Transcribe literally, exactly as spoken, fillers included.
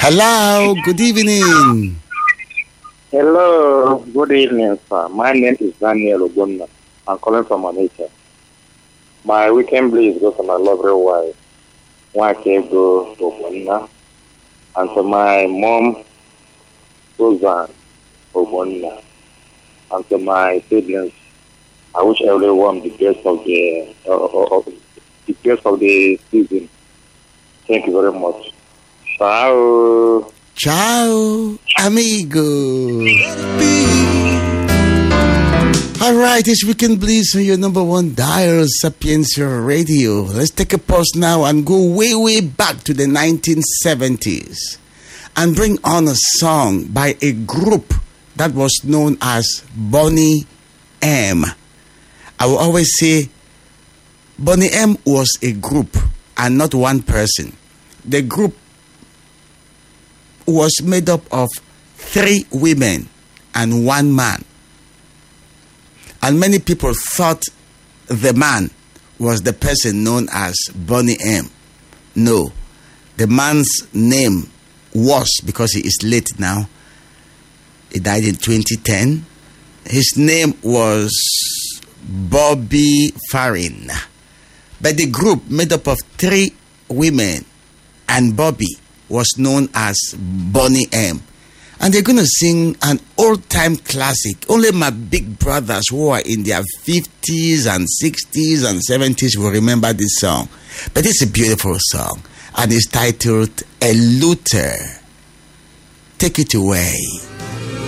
Hello, good evening. Hello, good evening, sir. My name is Daniel Ogunna. I'm calling from Onitsha. My weekend bliss goes to my lovely wife, Wake go to Ogunna, and to my mom, Susan Ogunna, and to my siblings. I wish everyone the best of the uh, uh, the best of the season. Thank you very much. Ciao. Ciao, amigo. All right, it's Weekend Bliss on your number one dial, Sapientia Radio. Let's take a pause now and go way, way back to the nineteen seventies and bring on a song by a group that was known as Boney M. I will always say Boney M was a group and not one person. The group was made up of three women and one man. And many people thought the man was the person known as Boney M. No, the man's name was, because he is late now, he died in twenty ten. His name was Bobby Farin. But the group made up of three women and Bobby was known as Boney M. And they're going to sing an old-time classic. Only my big brothers who are in their fifties and sixties and seventies will remember this song. But it's a beautiful song. And it's titled A Luther. Take it away.